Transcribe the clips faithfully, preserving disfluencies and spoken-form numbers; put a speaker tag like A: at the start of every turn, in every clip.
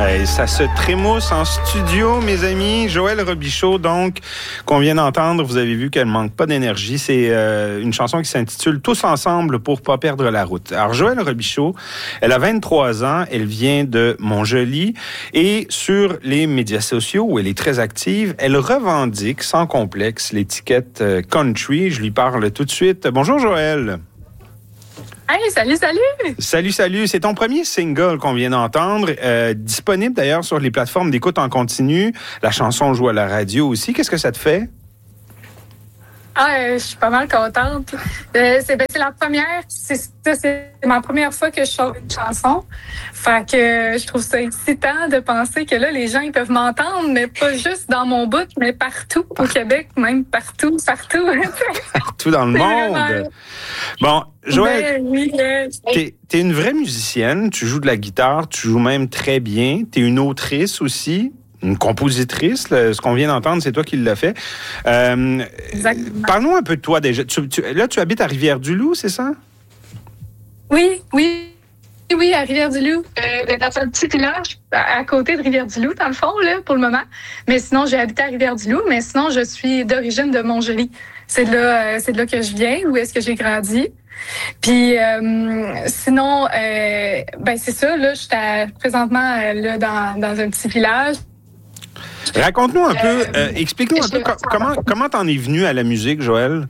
A: Hey, ça se trémousse en studio, mes amis. Joëlle Robichaud, donc, qu'on vient d'entendre, vous avez vu qu'elle manque pas d'énergie. C'est euh, une chanson qui s'intitule « Tous ensemble pour pas perdre la route ». Alors, Joëlle Robichaud, elle a vingt-trois ans, elle vient de Montjoly et sur les médias sociaux où elle est très active, elle revendique sans complexe l'étiquette euh, country. Je lui parle tout de suite. Bonjour, Joëlle.
B: Hey, salut, salut!
A: Salut, salut. C'est ton premier single qu'on vient d'entendre, euh, disponible d'ailleurs sur les plateformes d'écoute en continu. La chanson joue à la radio aussi. Qu'est-ce que ça te fait?
B: Ah, euh, je suis pas mal contente. Euh, c'est, ben, c'est la première, c'est, c'est ma première fois que je sors une chanson. Fait que euh, je trouve ça excitant de penser que là, les gens, ils peuvent m'entendre, mais pas juste dans mon bout, mais partout au Québec, même partout, partout.
A: Partout dans le monde. Vraiment... Bon, Joëlle,
B: ben, oui, euh,
A: t'es, t'es une vraie musicienne, tu joues de la guitare, tu joues même très bien, t'es une autrice aussi. Une compositrice, là, ce qu'on vient d'entendre, c'est toi qui l'as fait. Euh,
B: Exactement.
A: Parle-nous un peu de toi déjà. Tu, tu, là, tu habites à Rivière-du-Loup, c'est ça?
B: Oui, oui. Oui, à Rivière-du-Loup. Euh, dans un petit village à, à côté de Rivière-du-Loup, dans le fond, là, pour le moment. Mais sinon, j'ai habité à Rivière-du-Loup, mais sinon, je suis d'origine de Montjoly. C'est de là, euh, c'est de là que je viens, où est-ce que j'ai grandi. Puis euh, sinon, euh, ben c'est ça, là, je suis présentement euh, là, dans, dans un petit village.
A: Raconte-nous un peu, euh,
B: euh,
A: explique-nous un peu com- comment comment t'en es venue à la musique, Joëlle?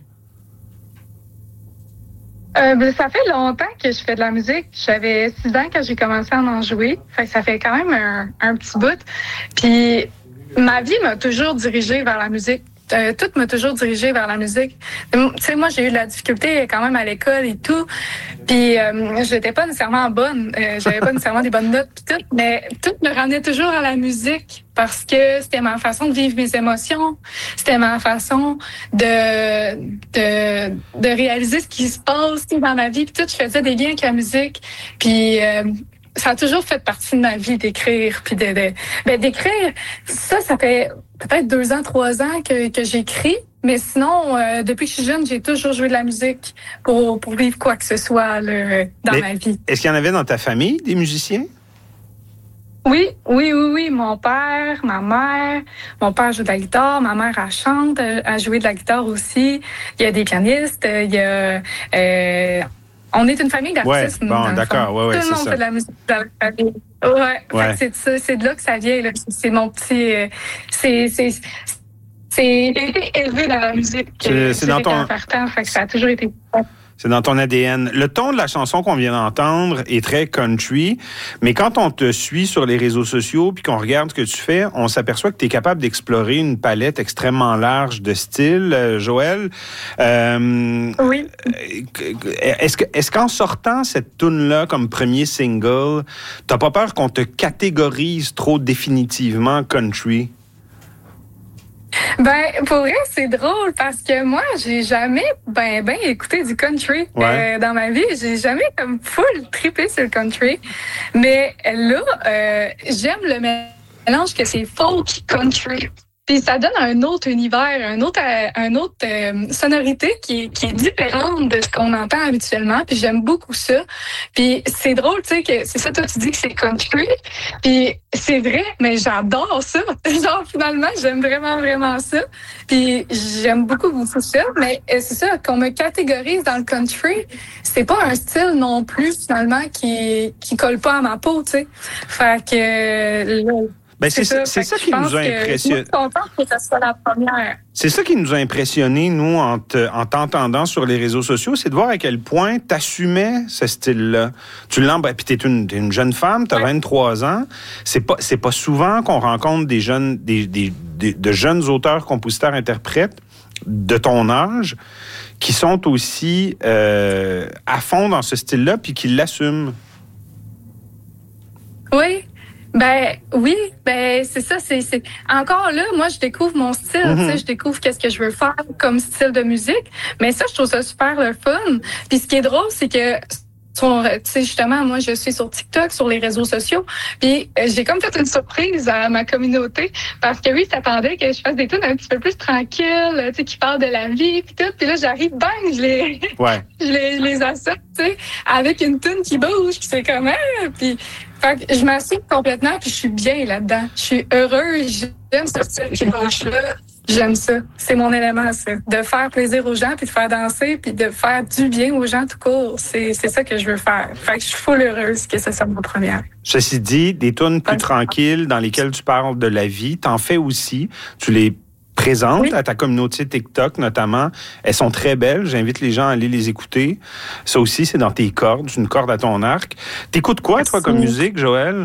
B: Euh, ben, ça fait longtemps que je fais de la musique. J'avais six ans quand j'ai commencé à en jouer. Fait que ça fait quand même un, un petit bout. Puis ma vie m'a toujours dirigée vers la musique. Euh, tout m'a toujours dirigée vers la musique. Tu sais, moi, j'ai eu de la difficulté quand même à l'école et tout. Puis, euh, j'étais pas nécessairement bonne. Euh, j'avais pas nécessairement des bonnes notes pis tout. Mais tout me ramenait toujours à la musique parce que c'était ma façon de vivre mes émotions. C'était ma façon de, de, de réaliser ce qui se passe dans ma vie. Puis tout, je faisais des liens avec la musique. Puis, euh, ça a toujours fait partie de ma vie d'écrire. Puis de, de ben, d'écrire, ça, ça fait peut-être deux ans, trois ans que, que j'écris. Mais sinon, euh, depuis que je suis jeune, j'ai toujours joué de la musique pour, pour vivre quoi que ce soit là, dans
A: Mais
B: ma vie.
A: Est-ce qu'il y en avait dans ta famille, des musiciens?
B: Oui, oui, oui, oui. Mon père, ma mère. Mon père joue de la guitare. Ma mère, elle chante. Elle a joué de la guitare aussi. Il y a des pianistes. Il y a... Euh, on est une famille d'artistes.
A: Ouais, bon, d'accord. Ouais, ouais,
B: Tout le monde
A: c'est ça.
B: fait de la musique dans la famille. Ouais,
A: ouais.
B: C'est, ça, c'est de là que ça vient. Là. C'est mon petit... Euh, c'est... c'est C'est, j'ai été élevée dans la musique.
A: C'est, c'est dans ton...
B: Partant, fait que ça a toujours été...
A: C'est dans ton A D N. Le ton de la chanson qu'on vient d'entendre est très country, mais quand on te suit sur les réseaux sociaux puis qu'on regarde ce que tu fais, on s'aperçoit que tu es capable d'explorer une palette extrêmement large de styles, euh, Joëlle. Euh,
B: oui.
A: Est-ce, que, est-ce qu'en sortant cette tune-là comme premier single, t'as pas peur qu'on te catégorise trop définitivement country?
B: Ben, pour vrai, c'est drôle parce que moi, j'ai jamais ben ben écouté du country
A: ouais.
B: euh, dans ma vie. J'ai jamais comme full trippé sur le country. Mais là, euh, j'aime le mélange que c'est folk country. Puis ça donne un autre univers, un autre, un autre euh, sonorité qui, qui est différente de ce qu'on entend habituellement. Puis j'aime beaucoup ça. Puis c'est drôle, tu sais, que c'est ça, toi, tu dis que c'est country. Puis c'est vrai, mais j'adore ça. Genre, finalement, j'aime vraiment, vraiment ça. Puis j'aime beaucoup, beaucoup ça. Mais c'est ça, qu'on me catégorise dans le country, c'est pas un style non plus, finalement, qui, qui colle pas à ma peau, tu sais. Fait que... Là,
A: Ben c'est, c'est ça, c'est ça qui nous a impressionné.
B: Que ça soit la première.
A: C'est ça qui nous a impressionné, nous, en, te, en t'entendant sur les réseaux sociaux, c'est de voir à quel point t'assumais ce style-là. Tu l'embrasses, puis t'es une, t'es une jeune femme, t'as ouais. vingt-trois ans. C'est pas, c'est pas souvent qu'on rencontre des jeunes, des, des, des, de jeunes auteurs, compositeurs, interprètes de ton âge qui sont aussi euh, à fond dans ce style-là, puis qui l'assument.
B: Oui. Ben oui, ben c'est ça, c'est, c'est encore là, moi je découvre mon style, mm-hmm. tu sais, je découvre qu'est-ce que je veux faire comme style de musique, mais ça je trouve ça super le fun. Puis ce qui est drôle, c'est que tu sais, justement, moi, je suis sur TikTok, sur les réseaux sociaux, puis euh, j'ai comme fait une surprise à ma communauté, parce que oui, ils s'attendaient que je fasse des tunes un petit peu plus tranquilles, tu sais, qui parlent de la vie, puis tout, puis là, j'arrive, bang, je les,
A: ouais.
B: je les, je les associe, tu sais, avec une tune qui bouge, puis c'est comme, ah, puis Fait que je m'assieds complètement puis je suis bien là-dedans. Je suis heureuse. J'aime ce style là. J'aime ça. C'est mon élément, ça. De faire plaisir aux gens puis de faire danser puis de faire du bien aux gens tout court. C'est, c'est ça que je veux faire. Fait que je suis full heureuse que ce soit ma première.
A: Ceci dit, des tunes plus tranquilles dans lesquelles tu parles de la vie, t'en fais aussi. Tu les présentes oui. à ta communauté TikTok, notamment. Elles sont très belles. J'invite les gens à aller les écouter. Ça aussi, c'est dans tes cordes, une corde à ton arc. T'écoutes quoi, Merci. toi, comme musique, Joëlle?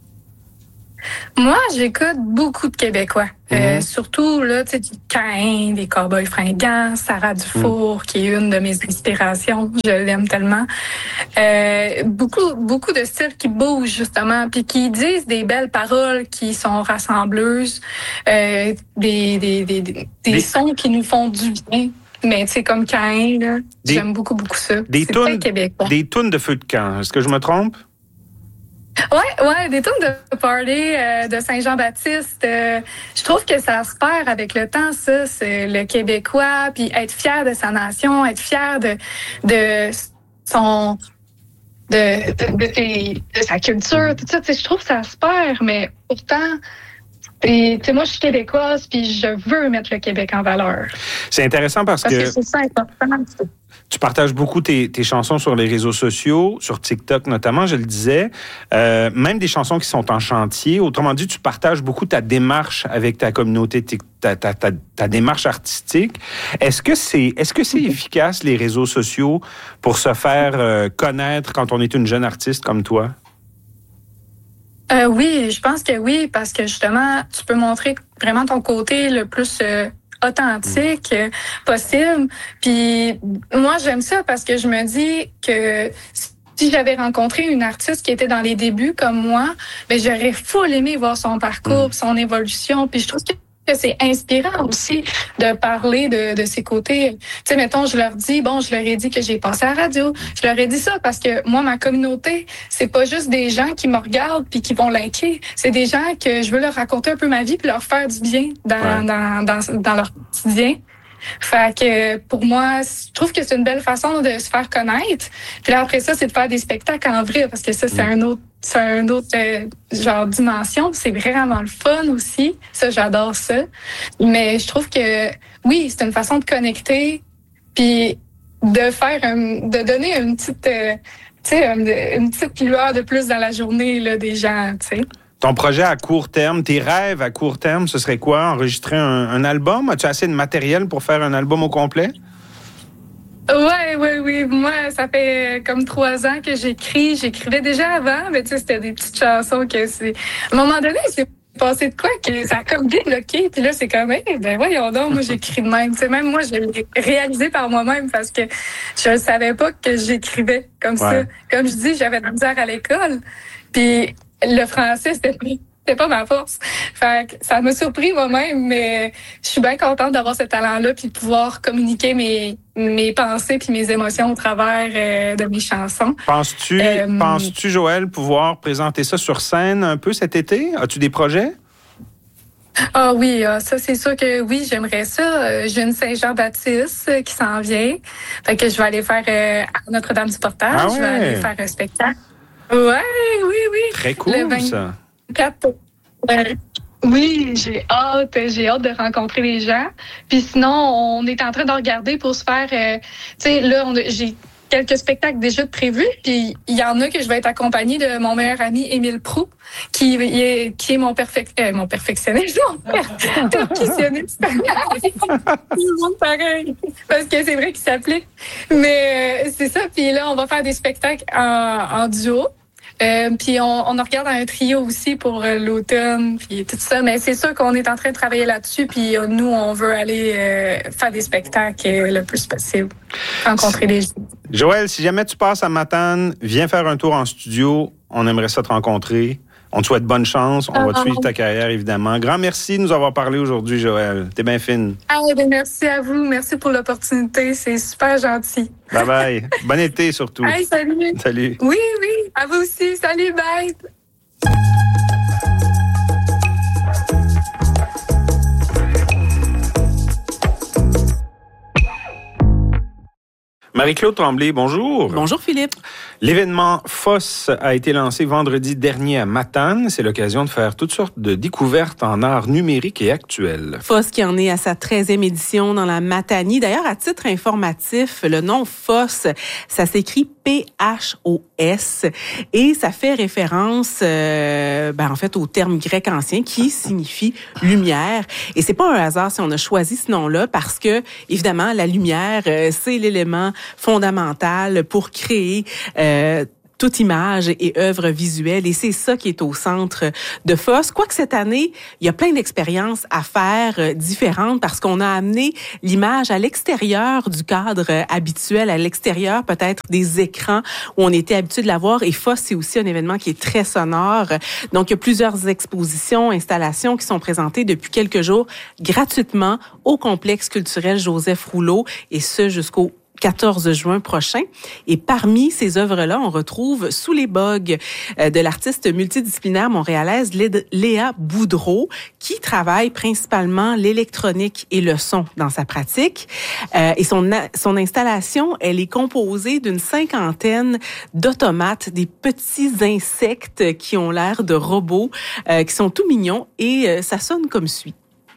B: Moi, j'écoute beaucoup de Québécois. Mm-hmm. Euh, surtout, là, tu sais, du Caïn, des Cowboys fringants, Sarah Dufour, mm. qui est une de mes inspirations. Je l'aime tellement. Euh, beaucoup, beaucoup de styles qui bougent, justement, puis qui disent des belles paroles qui sont rassembleuses, euh, des, des, des, des, des sons qui nous font du bien. Mais tu sais, comme Caïn, là, des, j'aime beaucoup, beaucoup ça.
A: Des
B: C'est
A: tunes,
B: québécois.
A: Des tunes de feu de camp. Est-ce que je me trompe?
B: Ouais, ouais, des tunes de party euh, de Saint-Jean-Baptiste. Euh, je trouve que ça se perd avec le temps, ça, c'est le Québécois, puis être fier de sa nation, être fier de de son de de, de, de, de sa culture, tout ça. Tu sais, je trouve que ça se perd, mais pourtant. Et tu sais, moi, je suis québécoise, puis je veux mettre le Québec en valeur.
A: C'est intéressant parce,
B: parce que,
A: que
B: c'est ça important.
A: Tu partages beaucoup tes, tes chansons sur les réseaux sociaux, sur TikTok notamment, je le disais. Euh, même des chansons qui sont en chantier. Autrement dit, tu partages beaucoup ta démarche avec ta communauté, ta, ta, ta, ta démarche artistique. Est-ce que c'est, est-ce que c'est efficace, les réseaux sociaux, pour se faire euh, connaître quand on est une jeune artiste comme toi?
B: Euh, oui, je pense que oui, parce que justement, tu peux montrer vraiment ton côté le plus euh, authentique euh, possible. Puis moi, j'aime ça parce que je me dis que si j'avais rencontré une artiste qui était dans les débuts comme moi, ben j'aurais full aimé voir son parcours, son évolution. Puis je trouve que que c'est inspirant aussi de parler de, de ses côtés. Tu sais, mettons, je leur dis, bon, je leur ai dit que j'ai passé à la radio. Je leur ai dit ça parce que moi, ma communauté, c'est pas juste des gens qui me regardent puis qui vont liker. C'est des gens que je veux leur raconter un peu ma vie puis leur faire du bien dans, ouais. dans, dans, dans leur quotidien. Fait que pour moi, je trouve que c'est une belle façon de se faire connaître. Puis là, après ça, c'est de faire des spectacles en vrai parce que ça, c'est un autre c'est un autre euh, genre dimension. C'est vraiment le fun aussi. Ça, j'adore ça. Mais je trouve que oui, c'est une façon de connecter puis de faire un, de donner une petite euh, tu sais une, une petite lueur de plus dans la journée là, des gens, tu sais.
A: Ton projet à court terme, tes rêves à court terme, ce serait quoi? Enregistrer un, un album? As-tu assez de matériel pour faire un album au complet?
B: Ouais, ouais, oui. Moi, ça fait comme trois ans que j'écris. J'écrivais déjà avant, mais tu sais, c'était des petites chansons que c'est... À un moment donné, c'est passé de quoi que ça a comme débloqué. Puis là, c'est comme, hey, ben voyons donc, moi, j'écris de même. Tu sais, même moi, je l'ai réalisé par moi-même parce que je ne savais pas que j'écrivais comme ouais. ça. Comme je dis, j'avais de la misère à l'école. Puis le français, c'était c'était pas ma force. Fait que ça m'a surpris moi-même, mais je suis bien contente d'avoir ce talent-là puis de pouvoir communiquer mes mes pensées puis mes émotions au travers euh, de mes chansons.
A: Penses-tu, euh, penses-tu, Joëlle, pouvoir présenter ça sur scène un peu cet été? As-tu des projets?
B: Ah oui, ça c'est sûr que oui, j'aimerais ça. J'ai une Saint-Jean-Baptiste qui s'en vient. Fait que je vais aller faire euh, à Notre-Dame-du-Portage. Ah ouais. Je vais aller faire un spectacle. Ouais, oui, oui.
A: Très cool, ça.
B: Euh, oui, j'ai hâte, j'ai hâte de rencontrer les gens. Puis sinon, on est en train de regarder pour se faire, euh, tu sais, là, on a, j'ai quelques spectacles déjà prévus. Puis il y en a que je vais être accompagnée de mon meilleur ami Émile Proulx, qui est qui est mon perfect, euh, mon perfectionniste, mon perfectionniste. Tout le monde pareil, parce que c'est vrai qu'il s'applique. Mais euh, c'est ça. Puis là, on va faire des spectacles en, en duo. Euh, puis on, on regarde un trio aussi pour euh, l'automne, puis tout ça. Mais c'est sûr qu'on est en train de travailler là-dessus. Puis euh, nous, on veut aller euh, faire des spectacles euh, le plus possible, rencontrer les gens.
A: Joëlle, si jamais tu passes à Matane, viens faire un tour en studio. On aimerait ça te rencontrer. On te souhaite bonne chance. On uh-huh. va te suivre ta carrière, évidemment. Grand merci de nous avoir parlé aujourd'hui, Joëlle. T'es bien fine.
B: Ah, ben merci à vous. Merci pour l'opportunité. C'est super gentil.
A: Bye bye. Bon été, surtout.
B: Hey, salut.
A: Salut.
B: Oui, oui. À vous aussi. Salut, bye.
A: Marie-Claude Tremblay, bonjour.
C: Bonjour Philippe.
A: L'événement F O S a été lancé vendredi dernier à Matane. C'est l'occasion de faire toutes sortes de découvertes en art numérique et actuel.
C: F O S qui en est à sa treizième édition dans la Matanie. D'ailleurs, à titre informatif, le nom F O S, ça s'écrit P H O S et ça fait référence euh, ben, en fait au terme grec ancien qui signifie lumière. Et c'est pas un hasard si on a choisi ce nom-là parce que, évidemment, la lumière, euh, c'est l'élément fondamental pour créer euh, toute image et œuvre visuelle. Et c'est ça qui est au centre de F O S. Quoique cette année, il y a plein d'expériences à faire euh, différentes parce qu'on a amené l'image à l'extérieur du cadre euh, habituel, à l'extérieur peut-être des écrans où on était habitué de la voir. Et F O S, c'est aussi un événement qui est très sonore. Donc, il y a plusieurs expositions, installations qui sont présentées depuis quelques jours gratuitement au complexe culturel Joseph Rouleau et ce jusqu'au quatorze juin prochain. Et parmi ces œuvres-là, on retrouve Sous les bogues de l'artiste multidisciplinaire montréalaise Léa Boudreau, qui travaille principalement l'électronique et le son dans sa pratique. Euh, et son, son installation, elle est composée d'une cinquantaine d'automates, des petits insectes qui ont l'air de robots, euh, qui sont tout mignons et euh, ça sonne comme suit.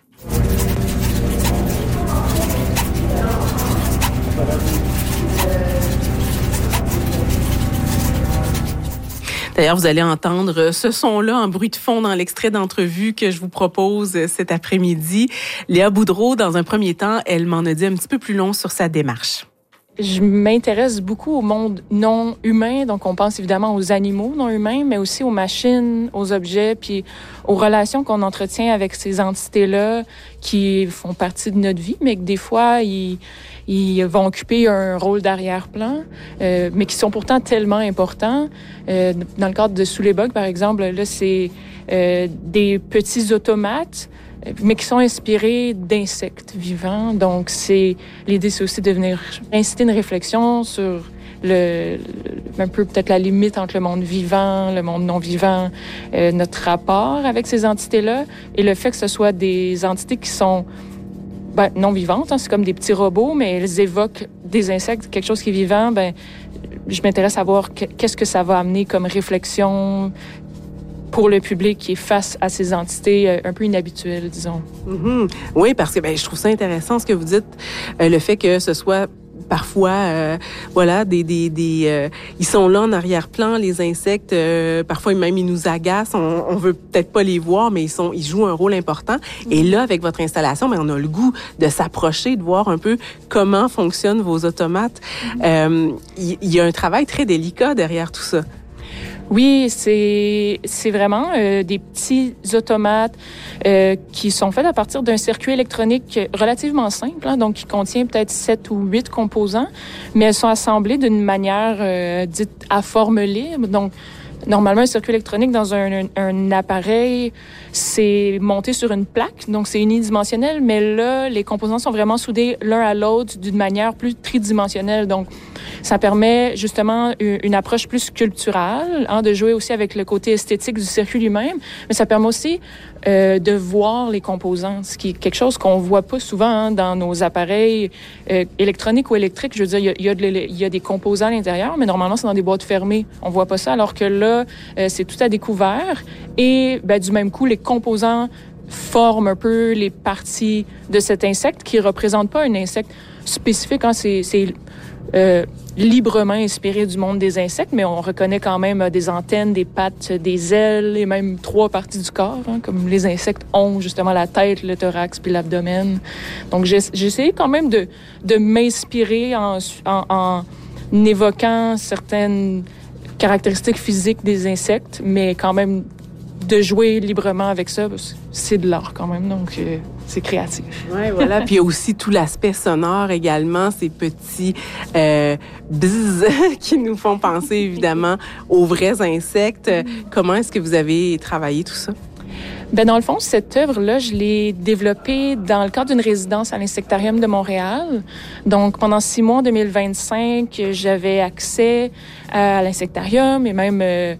C: D'ailleurs, vous allez entendre ce son-là en bruit de fond dans l'extrait d'entrevue que je vous propose cet après-midi. Léa Boudreau, dans un premier temps, elle m'en a dit un petit peu plus long sur sa démarche.
D: Je m'intéresse beaucoup au monde non humain, donc on pense évidemment aux animaux non humains, mais aussi aux machines, aux objets, puis aux relations qu'on entretient avec ces entités-là qui font partie de notre vie, mais que des fois, ils, ils vont occuper un rôle d'arrière-plan, euh, mais qui sont pourtant tellement importants. Euh, dans le cadre de Sous les bogues, par exemple, là, c'est euh, des petits automates, mais qui sont inspirés d'insectes vivants. Donc, c'est l'idée, c'est aussi de venir inciter une réflexion sur le, le un peu peut-être la limite entre le monde vivant, le monde non vivant, euh, notre rapport avec ces entités-là, et le fait que ce soit des entités qui sont ben, non vivantes, hein, c'est comme des petits robots, mais elles évoquent des insectes, quelque chose qui est vivant. Ben, je m'intéresse à voir qu'est-ce que ça va amener comme réflexion pour le public qui est face à ces entités un peu inhabituelles, disons.
C: Mm-hmm. Oui, parce que ben, je trouve ça intéressant ce que vous dites, euh, le fait que ce soit parfois, euh, voilà, des, des, des, euh, ils sont là en arrière-plan, les insectes. Euh, parfois même ils nous agacent. On, on veut peut-être pas les voir, mais ils sont, ils jouent un rôle important. Mm-hmm. Et là, avec votre installation, ben on a le goût de s'approcher, de voir un peu comment fonctionnent vos automates. Il mm-hmm. euh, y, y a un travail très délicat derrière tout ça.
D: Oui, c'est c'est vraiment euh, des petits automates euh, qui sont faits à partir d'un circuit électronique relativement simple, hein, donc qui contient peut-être sept ou huit composants, mais elles sont assemblées d'une manière euh, dite à forme libre. Donc, normalement, un circuit électronique dans un, un, un appareil, c'est monté sur une plaque, donc c'est unidimensionnel, mais là, les composants sont vraiment soudés l'un à l'autre d'une manière plus tridimensionnelle. Donc, ça permet justement une, une approche plus sculpturale, hein, de jouer aussi avec le côté esthétique du circuit lui-même, mais ça permet aussi euh, de voir les composants, ce qui est quelque chose qu'on voit pas souvent hein, dans nos appareils euh, électroniques ou électriques. Je veux dire, il y a, il y a, de, il y a des composants à l'intérieur, mais normalement, c'est dans des boîtes fermées. On voit pas ça, alors que là, euh, c'est tout à découvert. Et ben, du même coup, les composants forment un peu les parties de cet insecte qui représente pas un insecte spécifique. Hein, c'est... c'est Euh, librement inspiré du monde des insectes, mais on reconnaît quand même des antennes, des pattes, des ailes et même trois parties du corps, hein, comme les insectes ont justement la tête, le thorax puis l'abdomen. Donc, j'ai, j'ai essayé quand même de, de m'inspirer en, en, en évoquant certaines caractéristiques physiques des insectes, mais quand même de jouer librement avec ça, c'est de l'art quand même, donc euh, c'est créatif.
C: Oui, voilà. Puis il y a aussi tout l'aspect sonore également, ces petits euh, bzzz qui nous font penser évidemment aux vrais insectes. Comment est-ce que vous avez travaillé tout ça?
D: Ben dans le fond, cette œuvre-là, je l'ai développée dans le cadre d'une résidence à l'Insectarium de Montréal. Donc, pendant six mois en deux mille vingt-cinq, j'avais accès à l'Insectarium et même euh,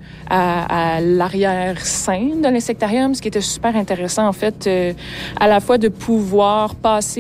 D: à, à l'arrière-scène de l'Insectarium, ce qui était super intéressant, en fait, euh, à la fois de pouvoir passer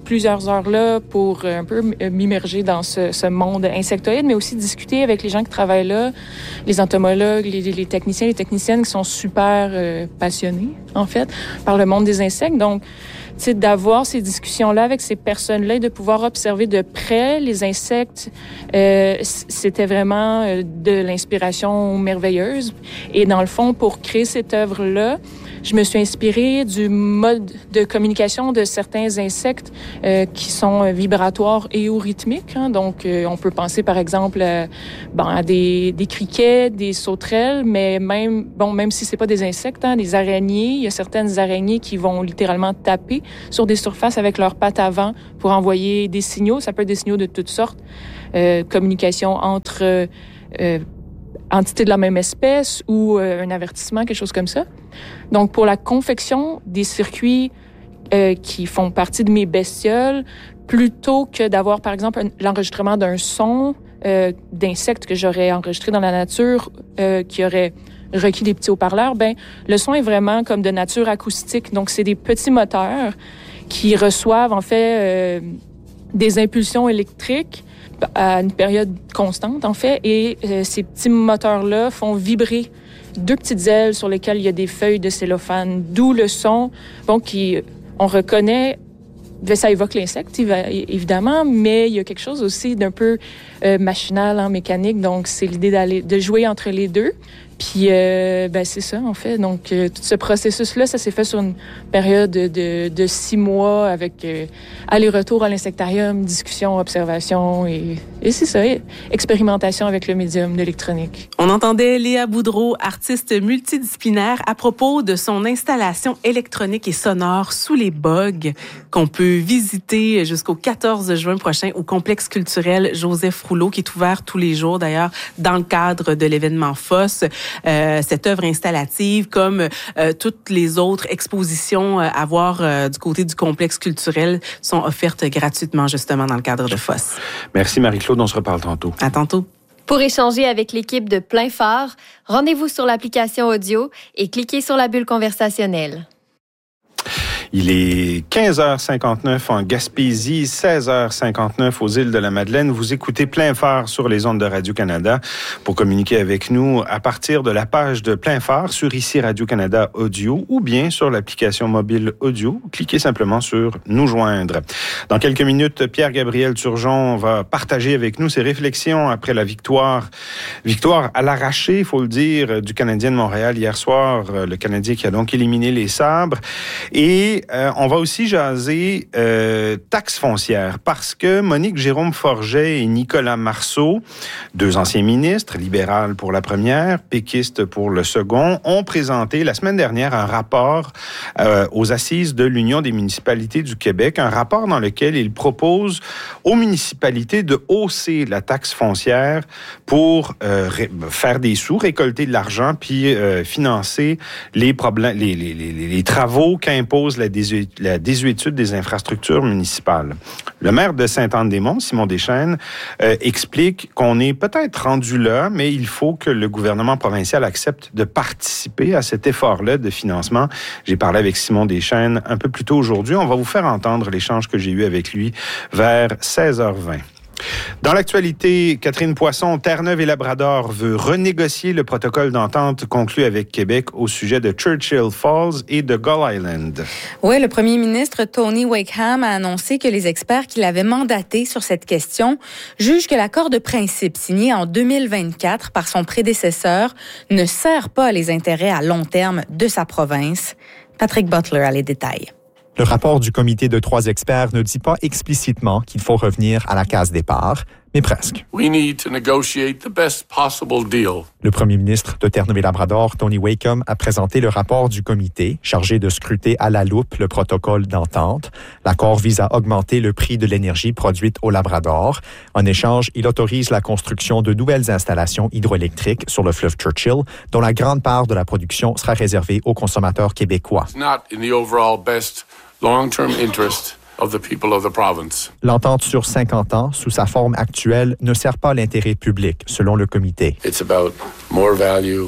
D: plusieurs heures là pour un peu m'immerger dans ce, ce monde insectoïde, mais aussi discuter avec les gens qui travaillent là, les entomologues, les, les techniciens, les techniciennes qui sont super euh, passionnés, en fait, par le monde des insectes. Donc, tu sais, d'avoir ces discussions-là avec ces personnes-là et de pouvoir observer de près les insectes, euh, c'était vraiment de l'inspiration merveilleuse. Et dans le fond, pour créer cette œuvre-là, je me suis inspirée du mode de communication de certains insectes euh, qui sont vibratoires et ou rythmiques. Hein. Donc, euh, on peut penser, par exemple, euh, bon, à des, des criquets, des sauterelles, mais même, bon, même si c'est pas des insectes, hein, des araignées, il y a certaines araignées qui vont littéralement taper sur des surfaces avec leurs pattes avant pour envoyer des signaux. Ça peut être des signaux de toutes sortes. Euh, communication entre euh, entités de la même espèce ou euh, un avertissement, quelque chose comme ça. Donc, pour la confection des circuits euh, qui font partie de mes bestioles, plutôt que d'avoir, par exemple, un, l'enregistrement d'un son euh, d'insectes que j'aurais enregistré dans la nature, euh, qui aurait requis des petits haut-parleurs, ben le son est vraiment comme de nature acoustique. Donc, c'est des petits moteurs qui reçoivent, en fait, euh, des impulsions électriques à une période constante, en fait, et euh, ces petits moteurs-là font vibrer deux petites ailes sur lesquelles il y a des feuilles de cellophane, d'où le son, bon, qui, on reconnaît, ça évoque l'insecte, évidemment, mais il y a quelque chose aussi d'un peu euh, machinal, hein, mécanique, donc c'est l'idée d'aller, de jouer entre les deux. Puis, euh, ben c'est ça, en fait. Donc, euh, tout ce processus-là, ça s'est fait sur une période de, de, de six mois avec euh, aller-retour à l'insectarium, discussion, observation et, et c'est ça, expérimentation avec le médium d'électronique.
C: On entendait Léa Boudreau, artiste multidisciplinaire, à propos de son installation électronique et sonore sous les bogues qu'on peut visiter jusqu'au quatorze juin prochain au complexe culturel Joseph Rouleau, qui est ouvert tous les jours, d'ailleurs, dans le cadre de l'événement F O S. Euh, cette œuvre installative, comme euh, toutes les autres expositions euh, à voir euh, du côté du complexe culturel, sont offertes gratuitement, justement, dans le cadre de F O S.
A: Merci Marie-Claude, on se reparle tantôt.
C: À tantôt.
E: Pour échanger avec l'équipe de Plein Phare, rendez-vous sur l'application audio et cliquez sur la bulle conversationnelle.
A: Il est quinze heures cinquante-neuf en Gaspésie, seize heures cinquante-neuf aux îles de la Madeleine. Vous écoutez Plein Phare sur les ondes de Radio-Canada. Pour communiquer avec nous à partir de la page de Plein Phare sur ici Radio-Canada Audio ou bien sur l'application mobile audio, cliquez simplement sur Nous joindre. Dans quelques minutes, Pierre-Gabriel Turgeon va partager avec nous ses réflexions après la victoire, victoire à l'arraché, il faut le dire, du Canadien de Montréal hier soir. Le Canadien qui a donc éliminé les Sabres. Et Euh, on va aussi jaser euh, taxes foncières parce que Monique Jérôme-Forget et Nicolas Marceau, deux anciens ministres, libéral pour la première, péquiste pour le second, ont présenté la semaine dernière un rapport euh, aux assises de l'Union des municipalités du Québec, un rapport dans lequel ils proposent aux municipalités de hausser la taxe foncière pour euh, ré- faire des sous, récolter de l'argent puis euh, financer les problèmes, les, les, les, les travaux qu'impose la la désuétude des infrastructures municipales. Le maire de Sainte-Anne-des-Monts, Simon Deschênes, euh, explique qu'on est peut-être rendu là, mais il faut que le gouvernement provincial accepte de participer à cet effort-là de financement. J'ai parlé avec Simon Deschênes un peu plus tôt aujourd'hui. On va vous faire entendre l'échange que j'ai eu avec lui vers seize heures vingt. Dans l'actualité, Catherine Poisson, Terre-Neuve et Labrador veut renégocier le protocole d'entente conclu avec Québec au sujet de Churchill Falls et de Gull Island.
F: Oui, le premier ministre Tony Wakeham a annoncé que les experts qu'il avait mandatés sur cette question jugent que l'accord de principe signé en deux mille vingt-quatre par son prédécesseur ne sert pas les intérêts à long terme de sa province. Patrick Butler a les détails.
G: Le rapport du comité de trois experts ne dit pas explicitement qu'il faut revenir à la case départ, mais presque.
H: We need to negotiate the best possible deal.
G: Le premier ministre de Terre-Neuve-et-Labrador, Tony Wakeham, a présenté le rapport du comité chargé de scruter à la loupe le protocole d'entente. L'accord vise à augmenter le prix de l'énergie produite au Labrador. En échange, il autorise la construction de nouvelles installations hydroélectriques sur le fleuve Churchill, dont la grande part de la production sera réservée aux consommateurs québécois.
H: It's not in the overall best long-term interest of the people of the province.
G: L'entente sur cinquante ans, sous sa forme actuelle, ne sert pas l'intérêt public, selon le comité.
H: It's about more value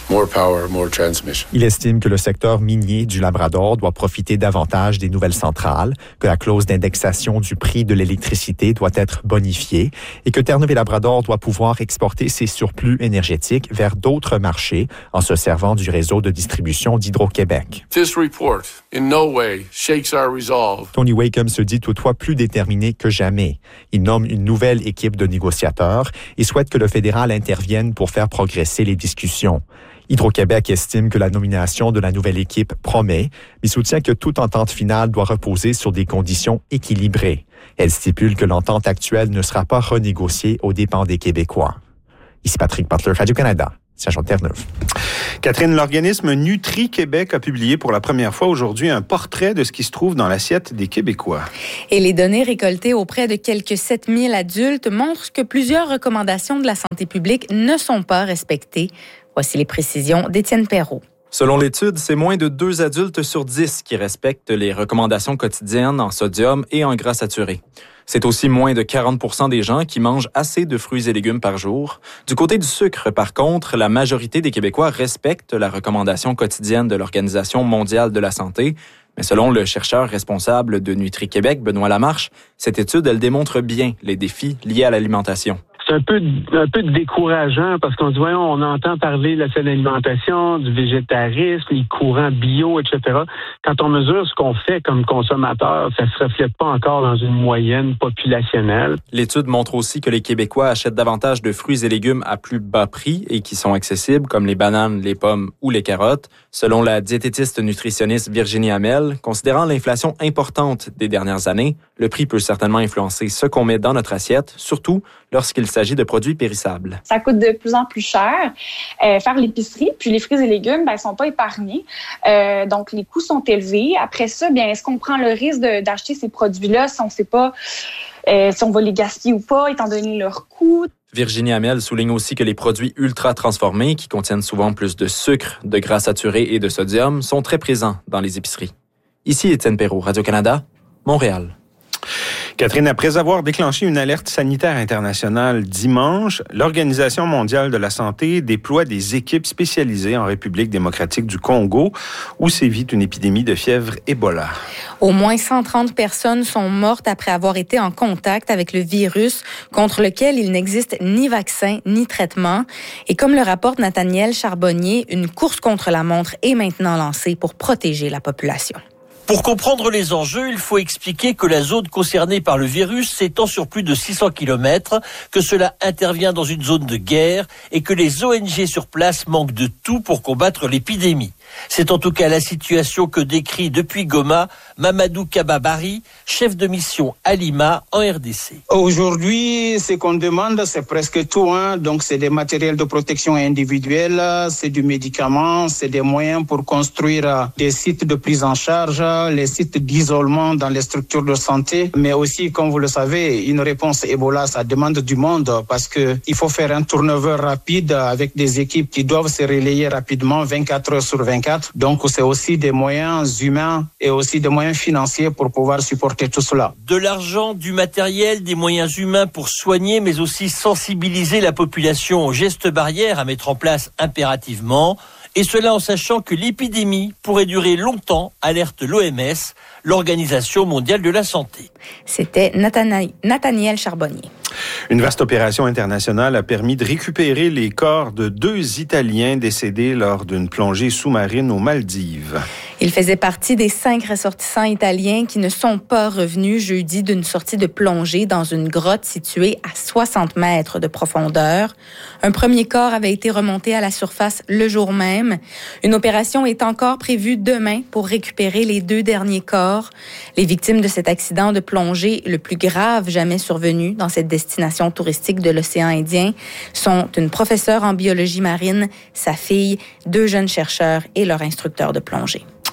H: more power, more transmission.
G: Il estime que le secteur minier du Labrador doit profiter davantage des nouvelles centrales, que la clause d'indexation du prix de l'électricité doit être bonifiée et que Terre-Neuve-et-Labrador doit pouvoir exporter ses surplus énergétiques vers d'autres marchés en se servant du réseau de distribution d'Hydro-Québec.
H: This report in no way shakes our resolve.
G: Tony Wakeham se dit toutefois plus déterminé que jamais. Il nomme une nouvelle équipe de négociateurs et souhaite que le fédéral intervienne pour faire progresser les discussions. Hydro-Québec estime que la nomination de la nouvelle équipe promet, mais soutient que toute entente finale doit reposer sur des conditions équilibrées. Elle stipule que l'entente actuelle ne sera pas renégociée aux dépens des Québécois. Ici Patrick Butler, Radio-Canada, Saint-Jean-de-Terre-Neuve.
A: Catherine, l'organisme Nutri-Québec a publié pour la première fois aujourd'hui un portrait de ce qui se trouve dans l'assiette des Québécois.
F: Et les données récoltées auprès de quelques sept mille adultes montrent que plusieurs recommandations de la santé publique ne sont pas respectées. Voici les précisions d'Étienne Perrault.
I: Selon l'étude, c'est moins de deux adultes sur dix qui respectent les recommandations quotidiennes en sodium et en gras saturés. C'est aussi moins de quarante pour cent des gens qui mangent assez de fruits et légumes par jour. Du côté du sucre, par contre, la majorité des Québécois respectent la recommandation quotidienne de l'Organisation mondiale de la santé. Mais selon le chercheur responsable de Nutri-Québec, Benoît Lamarche, cette étude, elle démontre bien les défis liés à l'alimentation.
J: C'est un peu, un peu décourageant parce qu'on se dit, voyons, on entend parler de la saine alimentation, du végétarisme, les courants bio, et cetera. Quand on mesure ce qu'on fait comme consommateur, ça se reflète pas encore dans une moyenne populationnelle.
I: L'étude montre aussi que les Québécois achètent davantage de fruits et légumes à plus bas prix et qui sont accessibles, comme les bananes, les pommes ou les carottes. Selon la diététiste nutritionniste Virginie Hamel, considérant l'inflation importante des dernières années, le prix peut certainement influencer ce qu'on met dans notre assiette, surtout lorsqu'il s'agit de produits périssables.
K: Ça coûte de plus en plus cher euh, faire l'épicerie, puis les fruits et légumes, ben, sont pas épargnés. Euh, donc, les coûts sont élevés. Après ça, bien, est-ce qu'on prend le risque de, d'acheter ces produits-là si on ne sait pas euh, si on va les gaspiller ou pas, étant donné leur coût?
I: Virginie Hamel souligne aussi que les produits ultra transformés, qui contiennent souvent plus de sucre, de gras saturés et de sodium, sont très présents dans les épiceries. Ici Étienne Perrault, Radio-Canada, Montréal.
A: Catherine, après avoir déclenché une alerte sanitaire internationale dimanche, l'Organisation mondiale de la santé déploie des équipes spécialisées en République démocratique du Congo, où sévit une épidémie de fièvre Ebola.
F: Au moins cent trente personnes sont mortes après avoir été en contact avec le virus contre lequel il n'existe ni vaccin ni traitement. Et comme le rapporte Nathaniel Charbonnier, une course contre la montre est maintenant lancée pour protéger la population.
L: Pour comprendre les enjeux, il faut expliquer que la zone concernée par le virus s'étend sur plus de six cents kilomètres, que cela intervient dans une zone de guerre et que les O N G sur place manquent de tout pour combattre l'épidémie. C'est en tout cas la situation que décrit depuis Goma Mamadou Kababari, chef de mission à Lima en R D C.
M: Aujourd'hui, ce qu'on demande, c'est presque tout. Hein. Donc, c'est des matériels de protection individuelle, c'est du médicament, c'est des moyens pour construire des sites de prise en charge, les sites d'isolement dans les structures de santé. Mais aussi, comme vous le savez, une réponse Ebola, ça demande du monde parce que il faut faire un turnover rapide avec des équipes qui doivent se relayer rapidement vingt-quatre heures sur vingt-quatre. Donc, c'est aussi des moyens humains et aussi des moyens financiers pour pouvoir supporter tout cela.
L: De l'argent, du matériel, des moyens humains pour soigner, mais aussi sensibiliser la population aux gestes barrières à mettre en place impérativement. Et cela en sachant que l'épidémie pourrait durer longtemps, alerte l'O M S, l'Organisation mondiale de la santé.
F: C'était Nathaniel Charbonnier.
A: Une vaste opération internationale a permis de récupérer les corps de deux Italiens décédés lors d'une plongée sous-marine aux Maldives.
F: Ils faisaient partie des cinq ressortissants italiens qui ne sont pas revenus jeudi d'une sortie de plongée dans une grotte située à soixante mètres de profondeur. Un premier corps avait été remonté à la surface le jour même. Une opération est encore prévue demain pour récupérer les deux derniers corps. Les victimes de cet accident de plongée, le plus grave jamais survenu dans cette destination touristique de l'océan Indien, sont une professeure en biologie marine, sa fille, deux jeunes chercheurs et leur instructeur de plongée.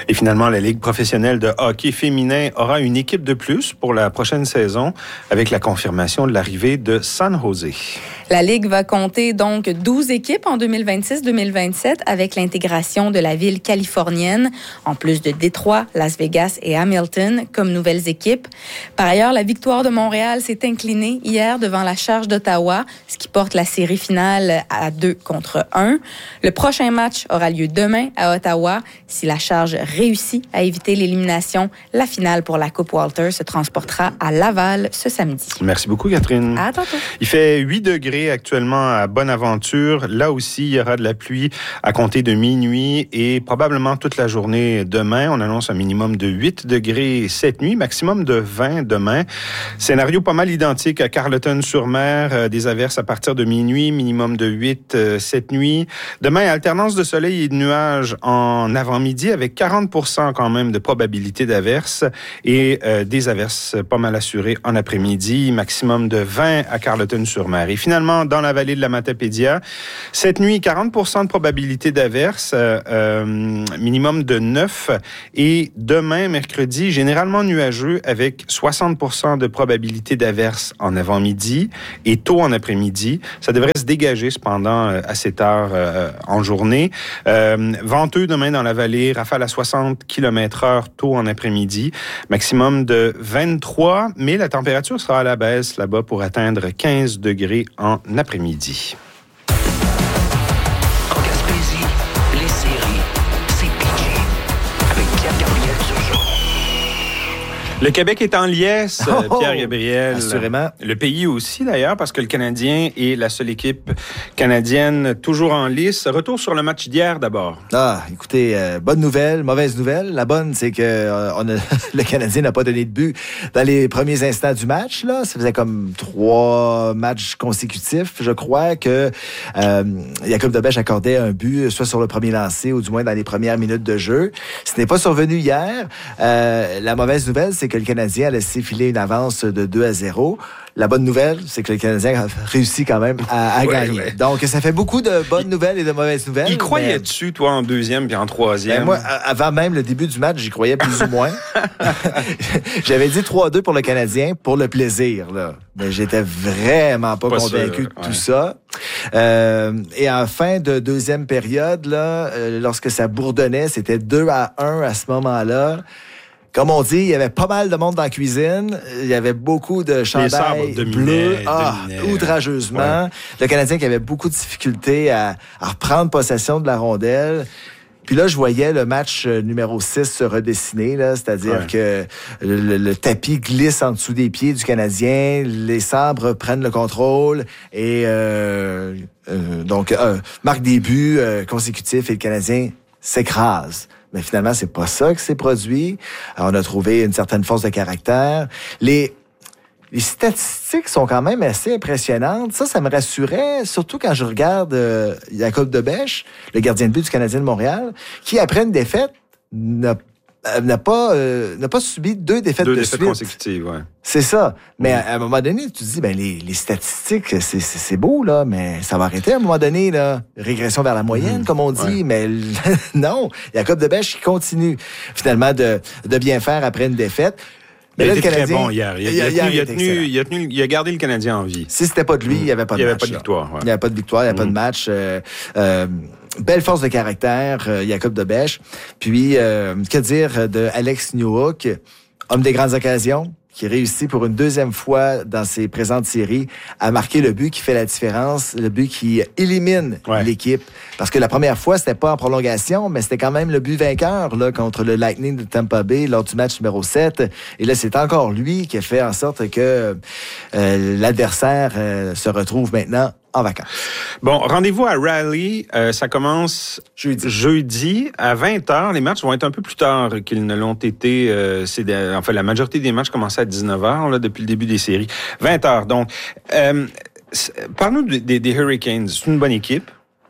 A: Et finalement, la Ligue professionnelle de hockey féminin aura une équipe de plus pour la prochaine saison avec la confirmation de l'arrivée de San Jose.
F: La Ligue va compter donc douze équipes en deux mille vingt-six deux mille vingt-sept avec l'intégration de la ville californienne, en plus de Détroit, Las Vegas et Hamilton comme nouvelles équipes. Par ailleurs, la Victoire de Montréal s'est inclinée hier devant la Charge d'Ottawa, ce qui porte la série finale à deux contre un. Le prochain match aura lieu demain à Ottawa. Si la Charge réussit à éviter l'élimination, la finale pour la Coupe Walter se transportera à Laval ce samedi.
A: Merci beaucoup, Catherine.
F: À tantôt.
A: Il fait huit degrés actuellement à Bonaventure. Là aussi, il y aura de la pluie à compter de minuit et probablement toute la journée demain. On annonce un minimum de huit degrés cette nuit, maximum de vingt demain. Scénario pas mal identique à Carleton-sur-Mer. Euh, des averses à partir de minuit, minimum de huit euh, cette nuit. Demain, alternance de soleil et de nuages en avant-midi avec quarante pour cent quand même de probabilité d'averses et euh, des averses pas mal assurées en après-midi, maximum de vingt à Carleton-sur-Mer. Et finalement, dans la vallée de la Matapédia, cette nuit, quarante pour cent de probabilité d'averses, euh, euh, minimum de neuf. Et demain, mercredi, généralement nuageux avec soixante pour cent de probabilité d'averses en avant-midi et tôt en après-midi. Ça devrait se dégager cependant euh, assez tard euh, en journée. Euh, venteux demain dans la vallée, rafale à soixante kilomètres heure tôt en après-midi, maximum de vingt-trois, mais la température sera à la baisse là-bas pour atteindre quinze degrés en après-midi.
N: En Gaspésie, les séries, c'est piqué. Avec Pierre-Gabriel Turgeon.
A: Le Québec est en liesse,
O: oh,
A: Pierre-Gabriel.
O: Assurément.
A: Le pays aussi, d'ailleurs, parce que le Canadien est la seule équipe canadienne toujours en lice. Retour sur le match d'hier, d'abord.
O: Ah, écoutez, euh, bonne nouvelle, mauvaise nouvelle. La bonne, c'est que euh, on a, le Canadien n'a pas donné de but dans les premiers instants du match. Là, ça faisait comme trois matchs consécutifs, je crois, que euh, Jacob Debèche accordait un but, soit sur le premier lancé ou du moins dans les premières minutes de jeu. Ce n'est pas survenu hier. Euh, la mauvaise nouvelle, c'est que le Canadien a laissé filer une avance de deux à zéro. La bonne nouvelle, c'est que le Canadien a réussi quand même à, à ouais, gagner. Ouais. Donc, ça fait beaucoup de bonnes nouvelles et de mauvaises nouvelles.
A: Il croyait dessus, toi, en deuxième puis en troisième?
O: Ben moi, avant même le début du match, j'y croyais plus ou moins. J'avais dit trois à deux pour le Canadien, pour le plaisir, là. Mais j'étais vraiment pas, pas convaincu sûr, de tout ouais. ça. Euh, et en fin de deuxième période, là, euh, lorsque ça bourdonnait, c'était deux à un à ce moment-là. Comme on dit, il y avait pas mal de monde dans la cuisine. Il y avait beaucoup de chandails bleus, ah, outrageusement. Ouais. Le Canadien qui avait beaucoup de difficultés à, à reprendre possession de la rondelle. Puis là, je voyais le match numéro six se redessiner, là, c'est-à-dire ouais. que le, le tapis glisse en dessous des pieds du Canadien, les sabres prennent le contrôle et euh, euh, donc euh, marque des buts euh, consécutifs et le Canadien s'écrase. Mais finalement, c'est pas ça qui s'est produit. Alors, on a trouvé une certaine force de caractère. Les, les statistiques sont quand même assez impressionnantes. Ça, ça me rassurait, surtout quand je regarde euh, Jacob Debèche, le gardien de but du Canadien de Montréal, qui, après une défaite, n'a n'a pas euh, n'a pas subi deux défaites
A: deux
O: de
A: défaites
O: suite.
A: consécutives, ouais.
O: C'est ça. Mais à, à un moment donné, tu te dis, ben les, les statistiques, c'est, c'est, c'est beau, là, mais ça va arrêter à un moment donné, là. Régression vers la moyenne, mmh. comme on dit, ouais. mais non. Jacob Debèche qui continue, finalement, de, de bien faire après une défaite.
A: Mais il a été très bon hier. Il a, il a, il a, il a, tenu, il a, tenu, il a gardé le Canadien en vie.
O: Si c'était pas de lui, il n'y avait pas de
A: il
O: match.
A: Il n'y avait pas de victoire. Ouais.
O: Il n'y avait pas de victoire, il n'y avait mmh. pas de match. Euh, euh, belle force de caractère, euh, Jacob Debèche. Puis, euh, que dire de Alex Newhook, homme des grandes occasions, qui réussit pour une deuxième fois dans ses présentes séries à marquer le but qui fait la différence, le but qui élimine ouais. l'équipe. Parce que la première fois, c'était pas en prolongation, mais c'était quand même le but vainqueur là, contre le Lightning de Tampa Bay lors du match numéro sept. Et là, c'est encore lui qui a fait en sorte que euh, l'adversaire euh, se retrouve maintenant en vacances.
A: Bon, rendez-vous à Raleigh. Euh, ça commence jeudi. jeudi à vingt heures. Les matchs vont être un peu plus tard qu'ils ne l'ont été. Euh, c'est de, enfin, la majorité des matchs commençaient à dix-neuf heures là, depuis le début des séries. vingt heures. Donc, euh, parle-nous des, des Hurricanes. C'est une bonne équipe.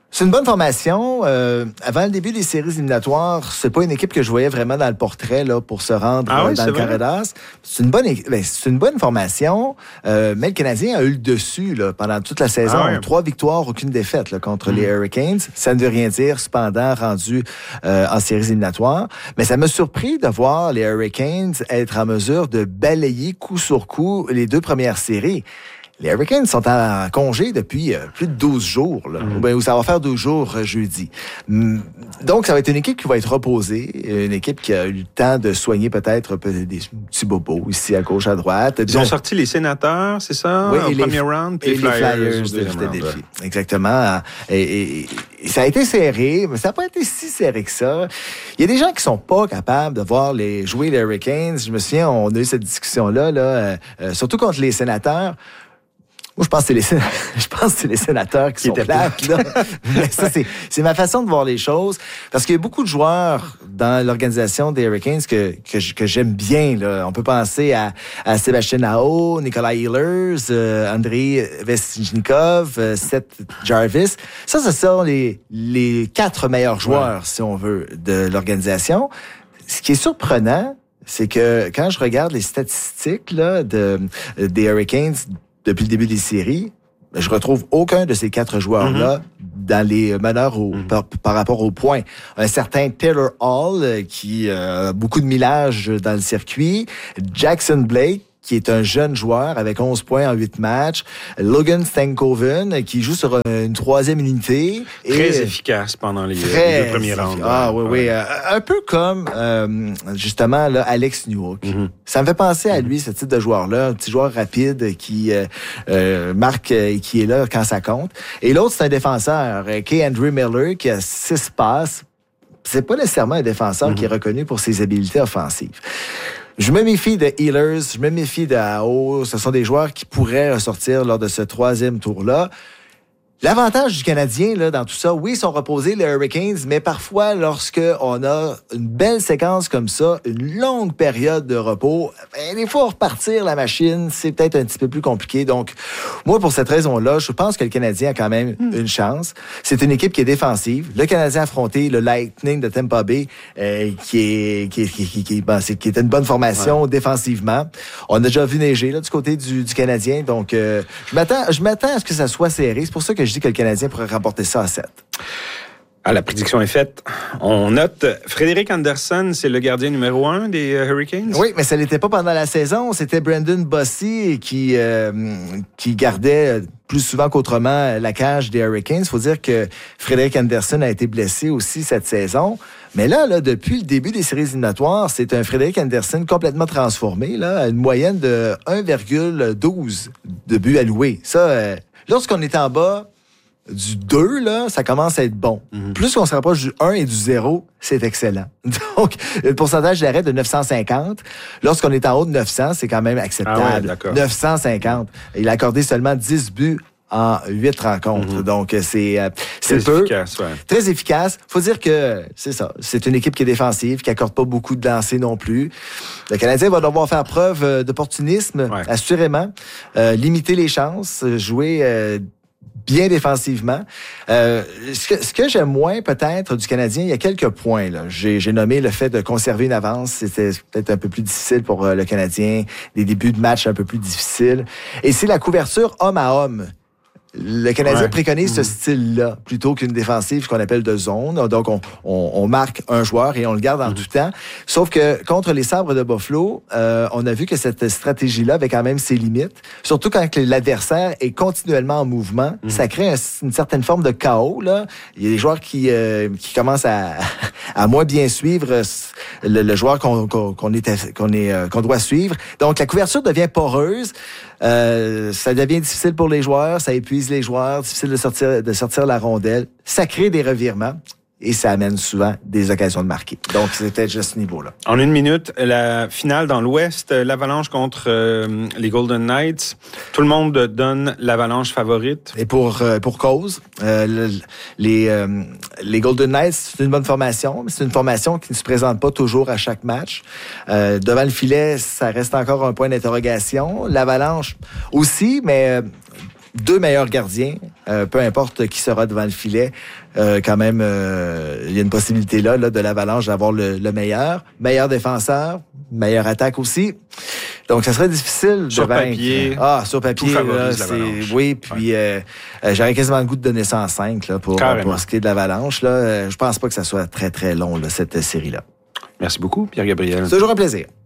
O: C'est une bonne formation. Euh, avant le début des séries éliminatoires, c'est pas une équipe que je voyais vraiment dans le portrait là pour se rendre
A: ah
O: euh,
A: oui,
O: dans le carré d'as. C'est une bonne, ben, c'est une bonne formation, euh, mais le Canadien a eu le dessus là, pendant toute la saison.
A: Ah ouais.
O: Trois victoires, aucune défaite là, contre mmh. les Hurricanes. Ça ne veut rien dire, cependant, rendu euh, en séries éliminatoires. Mais ça m'a surpris de voir les Hurricanes être en mesure de balayer coup sur coup les deux premières séries. Les Hurricanes sont en congé depuis euh, plus de douze jours. Là. Mmh. Ben, ça va faire douze jours euh, jeudi. Mmh. Donc, ça va être une équipe qui va être reposée, une équipe qui a eu le temps de soigner peut-être des petits bobos ici à gauche, à droite.
A: Ils ont sorti les sénateurs, c'est ça,
O: oui,
A: au
O: et
A: premier
O: les,
A: round,
O: puis et les Flyers, Flyers de Philadelphie. Exactement. Et, et, et ça a été serré, mais ça n'a pas été si serré que ça. Il y a des gens qui sont pas capables de voir les jouer les Hurricanes. Je me souviens, on a eu cette discussion-là, là, euh, euh, surtout contre les sénateurs. Moi, je pense que c'est les, Sén- je pense que c'est les sénateurs qui, qui sont plates, là. Mais ça, c'est, c'est ma façon de voir les choses. Parce qu'il y a beaucoup de joueurs dans l'organisation des Hurricanes que, que, que j'aime bien, là. On peut penser à, à Sébastien Aho, Nicolas Ehlers, euh, Andrei Vesnikov, euh, Seth Jarvis. Ça, ce sont les, les quatre meilleurs joueurs, ouais. si on veut, de l'organisation. Ce qui est surprenant, c'est que quand je regarde les statistiques, là, de, des Hurricanes, depuis le début des séries, je retrouve aucun de ces quatre joueurs-là mm-hmm. dans les meneurs au, mm-hmm. par, par rapport aux points. Un certain Taylor Hall, qui a beaucoup de millage dans le circuit. Jackson Blake, qui est un jeune joueur avec onze points en huit matchs. Logan Stankoven, qui joue sur une troisième unité.
A: Très
O: et
A: efficace pendant les,
O: très
A: les deux premiers rounds.
O: Ah oui, oui. Euh, un peu comme, euh, justement, là, Alex Newhook. Mm-hmm. Ça me fait penser à lui, ce type de joueur-là. Un petit joueur rapide qui euh, euh, marque et qui est là quand ça compte. Et l'autre, c'est un défenseur, K. Andrew Miller, qui a six passes. C'est pas nécessairement un défenseur mm-hmm. qui est reconnu pour ses habiletés offensives. Je me méfie de Ehlers, je me méfie de Aho. Ce sont des joueurs qui pourraient ressortir lors de ce troisième tour-là. L'avantage du Canadien là, dans tout ça, oui, ils sont reposés, les Hurricanes, mais parfois, lorsque on a une belle séquence comme ça, une longue période de repos, ben, des fois, repartir la machine, c'est peut-être un petit peu plus compliqué. Donc, moi, pour cette raison-là, je pense que le Canadien a quand même mm. une chance. C'est une équipe qui est défensive. Le Canadien a affronté le Lightning de Tampa Bay, euh, qui est qui est, qui, qui, qui, ben, c'est, qui est une bonne formation ouais. défensivement. On a déjà vu neiger là, du côté du, du Canadien. Donc, euh, je m'attends, je m'attends à ce que ça soit serré. C'est pour ça que je dis que le Canadien pourrait remporter ça à sept.
A: Ah, la prédiction est faite. On note, Frédéric Anderson, c'est le gardien numéro un des euh, Hurricanes?
O: Oui, mais ça ne l'était pas pendant la saison. C'était Brendan Bossy qui, euh, qui gardait plus souvent qu'autrement la cage des Hurricanes. Il faut dire que Frédéric Anderson a été blessé aussi cette saison. Mais là, là, depuis le début des séries éliminatoires, c'est un Frédéric Anderson complètement transformé, là, à une moyenne de un virgule douze de buts alloués. Ça, euh, lorsqu'on est en bas du deux, là, ça commence à être bon. Mm-hmm. Plus qu'on se rapproche du un et du zéro, c'est excellent. Donc, le pourcentage d'arrêt de neuf cent cinquante. Lorsqu'on est en haut de neuf cents, c'est quand même acceptable.
A: Ah ouais, d'accord.
O: neuf cent cinquante. Il a accordé seulement dix buts en huit rencontres. Mm-hmm. Donc, c'est, euh, c'est
A: très
O: peu.
A: Efficace, ouais.
O: Très efficace. Faut dire que, c'est ça, c'est une équipe qui est défensive, qui accorde pas beaucoup de lancers non plus. Le Canadien va devoir faire preuve d'opportunisme, ouais. assurément. Euh, limiter les chances, jouer euh, bien défensivement. Euh, ce que, ce que j'aime moins peut-être du Canadien, il y a quelques points. Là. J'ai, j'ai nommé le fait de conserver une avance. C'était peut-être un peu plus difficile pour euh, le Canadien. Des débuts de match un peu plus difficiles. Et c'est la couverture homme à homme. Le Canadien ouais. préconise mmh. ce style-là plutôt qu'une défensive qu'on appelle de zone. Donc, on, on, on marque un joueur et on le garde en mmh. tout temps. Sauf que contre les Sabres de Buffalo, euh, on a vu que cette stratégie-là avait quand même ses limites. Surtout quand l'adversaire est continuellement en mouvement. Mmh. Ça crée un, une certaine forme de chaos. Là. Il y a des joueurs qui, euh, qui commencent à, à moins bien suivre le, le joueur qu'on, qu'on, qu'on, est, qu'on, est, qu'on doit suivre. Donc, la couverture devient poreuse. Euh, ça devient difficile pour les joueurs, ça épuise les joueurs, difficile de sortir, de sortir la rondelle. Ça crée des revirements et ça amène souvent des occasions de marquer. Donc, c'est peut-être juste ce niveau-là.
A: En une minute, la finale dans l'Ouest, l'Avalanche contre euh, les Golden Knights. Tout le monde donne l'Avalanche favorite.
O: Et pour euh, pour cause, euh, le, les euh, les Golden Knights, c'est une bonne formation, mais c'est une formation qui ne se présente pas toujours à chaque match. Euh, devant le filet, ça reste encore un point d'interrogation. L'Avalanche aussi, mais... Euh, deux meilleurs gardiens, euh, peu importe qui sera devant le filet, euh, quand même, euh, il y a une possibilité là, là de l'Avalanche d'avoir le, le meilleur. Meilleur défenseur, meilleure attaque aussi. Donc, ça serait difficile
A: sur
O: de vaincre.
A: Papier.
O: Ah, sur papier, là, c'est... Oui, puis ouais. euh, j'aurais quasiment le goût de donner ça en cinq là, pour, pour ce qui est de l'Avalanche. Là. Je pense pas que ça soit très, très long, là, cette série-là.
A: Merci beaucoup, Pierre-Gabriel.
O: C'est toujours un plaisir.